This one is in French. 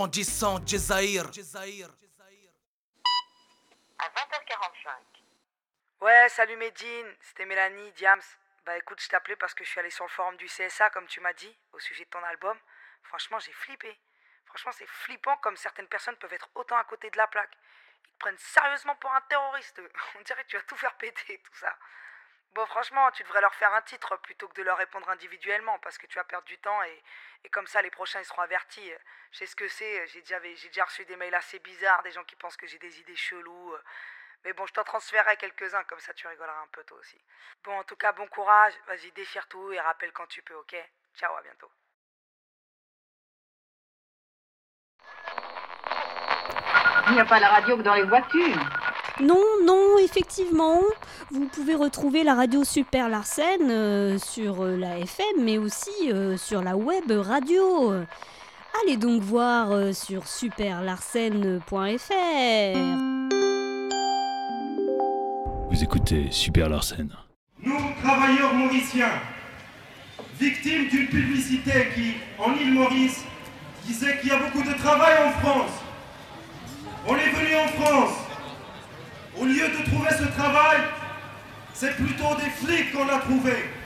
En disant Jazair. À 20h45. Ouais, salut Medine, c'était Mélanie, Diams. Bah écoute, je t'appelais parce que je suis allé sur le forum du CSA, comme tu m'as dit, au sujet de ton album. Franchement, j'ai flippé. Franchement, c'est flippant comme certaines personnes peuvent être autant à côté de la plaque. Ils te prennent sérieusement pour un terroriste. On dirait que tu vas tout faire péter, tout ça. Bon, franchement, tu devrais leur faire un titre plutôt que de leur répondre individuellement parce que tu vas perdre du temps et comme ça, les prochains, ils seront avertis. Je sais ce que c'est, j'ai déjà reçu des mails assez bizarres, des gens qui pensent que j'ai des idées cheloues. Mais bon, je t'en transférerai quelques-uns, comme ça tu rigoleras un peu toi aussi. Bon, en tout cas, bon courage, vas-y, déchire tout et rappelle quand tu peux, ok? Ciao, à bientôt. Il n'y a pas la radio que dans les voitures. Non, effectivement. Vous pouvez retrouver la radio Super Larsen sur la FM, mais aussi sur la web radio. Allez donc voir sur superlarsen.fr. Vous écoutez Super Larsen. Nous, travailleurs mauriciens, victimes d'une publicité qui, en île Maurice, disait qu'il y a beaucoup de travail en France. On est venu en France. Au lieu de trouver ce travail, c'est plutôt des flics qu'on a trouvé.